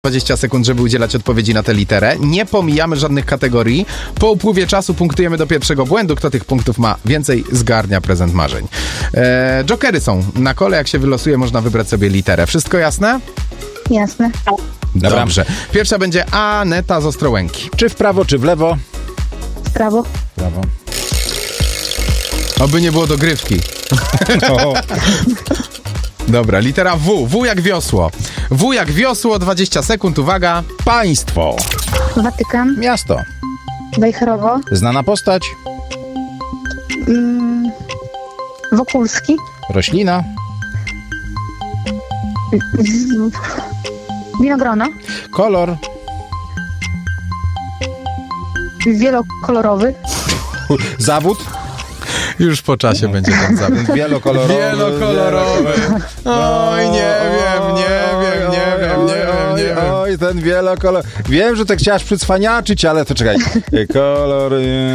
20 sekund, żeby udzielać odpowiedzi na tę literę. Nie pomijamy żadnych kategorii. Po upływie czasu punktujemy do pierwszego błędu. Kto tych punktów ma więcej, zgarnia prezent marzeń. Jokery są na kole. Jak się wylosuje, można wybrać sobie literę. Wszystko jasne? Jasne. Dobrze. Pierwsza będzie Aneta z Ostrołęki. Czy w prawo, czy w lewo? W prawo. Prawo. Oby nie było dogrywki. No. Dobra, litera W. W jak wiosło. W jak wiosło, 20 sekund. Uwaga. Państwo. Watykan. Miasto. Wejherowo. Znana postać. Wokulski. Roślina. Winogrono. Kolor. Wielokolorowy. Zawód. Już po czasie będzie ten zawód. Wielokolorowy. Wielokolorowy. Oj, nie wiem. Oj, ten wielokolor. Wiem, że tak chciałaś przycwaniaczyć, ale to czekaj. Kolor.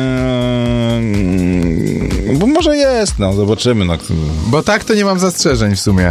Bo może jest, no, zobaczymy. No. Bo tak to nie mam zastrzeżeń w sumie.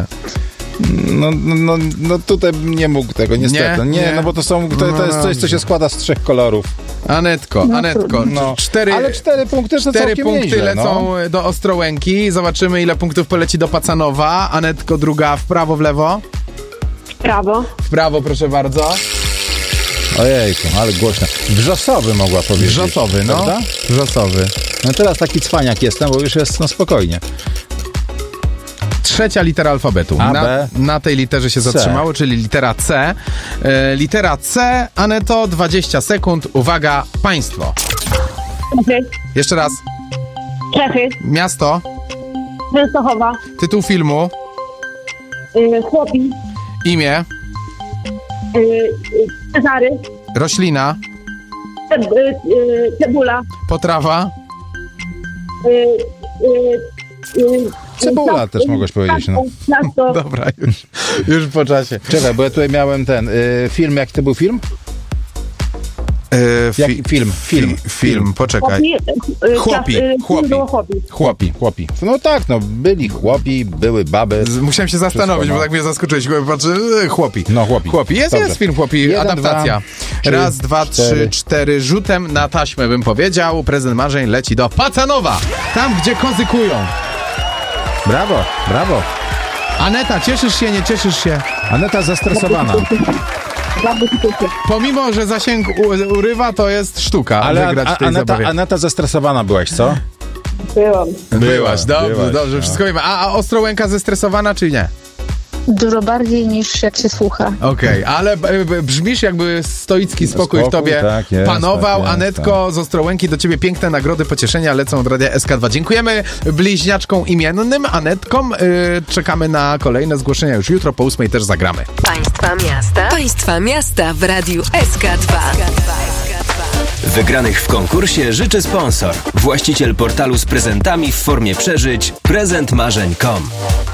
No tutaj nie mógł tego, niestety. Nie, no bo to jest coś, co się składa z 3 kolorów. Anetko. No. 4 punkty to 4 całkiem punkty nieźle, lecą do Ostrołęki. Zobaczymy, ile punktów poleci do Pacanowa. Anetko, druga w prawo, w lewo? Prawo. W prawo, proszę bardzo. Ojejku, ale głośno. Wrzosowy mogła powiedzieć. Wrzosowy, no. Prawda? Wrzosowy. No teraz taki cwaniak jestem, bo już jest spokojnie. Trzecia litera alfabetu. A, B. Na tej literze się zatrzymało, czyli litera C. Litera C, Aneto, 20 sekund. Uwaga, państwo. Czechy. Jeszcze raz. Czechy. Miasto. Częstochowa. Tytuł filmu. Chłopi. Imię. Cezary. Roślina. Cebula. Potrawa. Cebula też mogłeś powiedzieć, no. Miasto. Dobra, już po czasie. Czekaj, bo ja tutaj miałem ten film, jaki to był film? Film, poczekaj. Chłopi. No tak, no, byli chłopi, były baby. Musiałem się zastanowić, Wszystko, no. bo tak mnie zaskoczyłeś. Patrzę, chłopi. No, chłopi. Jest film Chłopi, 1, adaptacja. 2, 3, 1, 2, 3, 4. Rzutem na taśmę bym powiedział. Prezent marzeń leci do Pacanowa. Tam, gdzie kozykują. Brawo. Aneta, cieszysz się, nie cieszysz się? Aneta zestresowana. Pomimo, że zasięg urywa, to jest sztuka. Ale wygrać w tej zabawie. Aneta zestresowana byłaś, co? Byłaś, dobrze, no. wszystko wiemy. A Ostrołęka zestresowana, czy nie? Dużo bardziej niż jak się słucha. Okej, ale brzmisz, jakby stoicki spokój w tobie tak jest, panował. tak jest, Anetko z Ostrołęki, do ciebie piękne nagrody, pocieszenia lecą od Radia SK2. Dziękujemy bliźniaczkom imiennym, Anetkom. Czekamy na kolejne zgłoszenia już jutro, po 8 też zagramy. Państwa miasta w Radiu SK2. Wygranych w konkursie życzy sponsor. Właściciel portalu z prezentami w formie przeżyć prezentmarzeń.com.